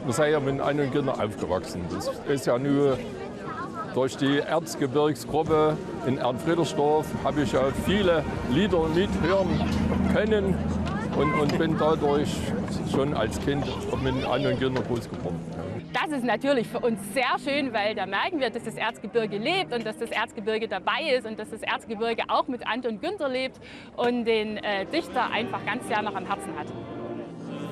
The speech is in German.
wir sind ja mit anderen Kindern aufgewachsen. Das ist ja nur durch die Erzgebirgsgruppe in Ernfriedersdorf habe ich ja viele Lieder mithören können und bin dadurch schon als Kind mit anderen Kindern groß geworden. Das ist natürlich für uns sehr schön, weil da merken wir, dass das Erzgebirge lebt und dass das Erzgebirge dabei ist und dass das Erzgebirge auch mit Anton Günther lebt und den Dichter einfach ganz sehr noch am Herzen hat.